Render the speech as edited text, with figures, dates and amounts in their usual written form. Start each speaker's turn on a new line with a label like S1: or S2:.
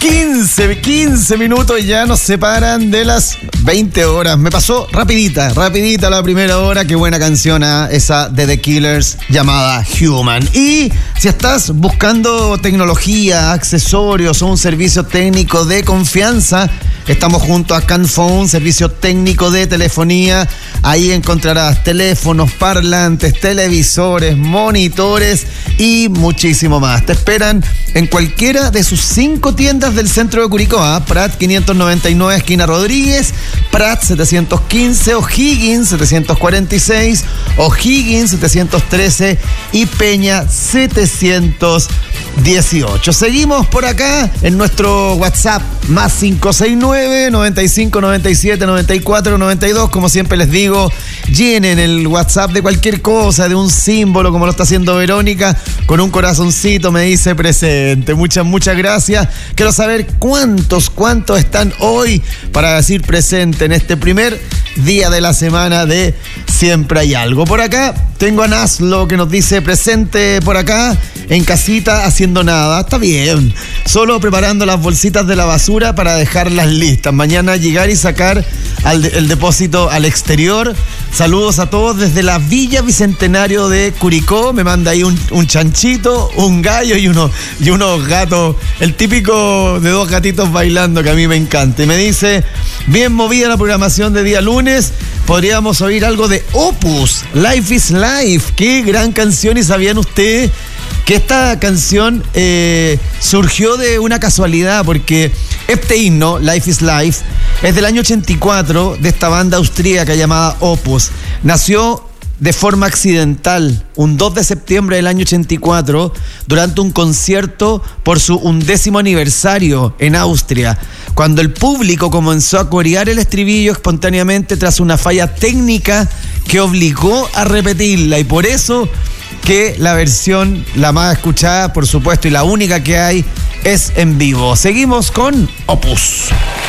S1: 15 minutos ya nos separan de las 20 horas. Me pasó rapidita la primera hora. Qué buena canción, esa de The Killers llamada Human. Y si estás buscando tecnología, accesorios o un servicio técnico de confianza, estamos junto a Canphone, servicio técnico de telefonía. Ahí encontrarás teléfonos, parlantes, televisores, monitores y muchísimo más. Te esperan en cualquiera de sus 5 tiendas del centro de Curicó, Prat 599 esquina Rodríguez, Prat 715, O'Higgins 746, O'Higgins 713 y Peña 718. Seguimos por acá en nuestro WhatsApp más 569 95 97 94 92. Como siempre les digo, llenen el WhatsApp de cualquier cosa, de un símbolo como lo está haciendo Verónica, con un corazoncito me dice presente. Muchas gracias. Quiero saber cuántos están hoy para decir presente en este primer día de la semana de Siempre Hay Algo. Por acá tengo a Naslo que nos dice presente por acá en casita haciendo nada. Está bien, solo preparando las bolsitas de la basura para dejarlas listas. Mañana llegar y sacar el depósito al exterior. Saludos a todos desde la Villa Bicentenario de Curicó. Me manda ahí un chanchito, un gallo y unos gatos. El típico de 2 gatitos bailando que a mí me encanta. Y me dice, bien movida la programación de día lunes. Podríamos oír algo de Opus, Life is Life. Qué gran canción. ¿Y sabían ustedes que esta canción surgió de una casualidad? Porque este himno, Life is Life, es del año 84 de esta banda austríaca llamada Opus. Nació de forma accidental un 2 de septiembre del año 84 durante un concierto por su 11º aniversario en Austria, cuando el público comenzó a corear el estribillo espontáneamente tras una falla técnica que obligó a repetirla, y por eso que la versión, la más escuchada, por supuesto, y la única que hay, es en vivo. Seguimos con Opus.